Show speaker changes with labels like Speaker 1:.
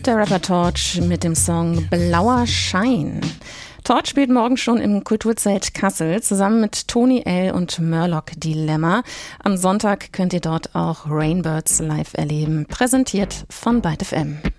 Speaker 1: Der Rapper Torch mit dem Song Blauer Schein. Torch spielt morgen schon im Kulturzelt Kassel zusammen mit Tony L. und Murloc Dilemma. Am Sonntag könnt ihr dort auch Rainbirds live erleben, präsentiert von Byte FM.